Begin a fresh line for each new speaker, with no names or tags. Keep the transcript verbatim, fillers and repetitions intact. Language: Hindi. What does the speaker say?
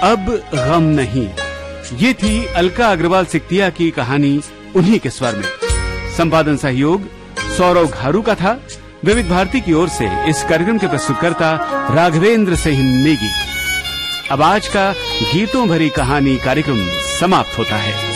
अब गम नहीं। ये थी अलका अग्रवाल सिकतिया की कहानी उन्हीं के स्वर में। संपादन सहयोग सौरव घारू का था। विविध भारती की ओर से इस कार्यक्रम के प्रस्तुतकर्ता राघवेंद्र सिंह नेगी। अब आज का गीतों भरी कहानी कार्यक्रम समाप्त होता है।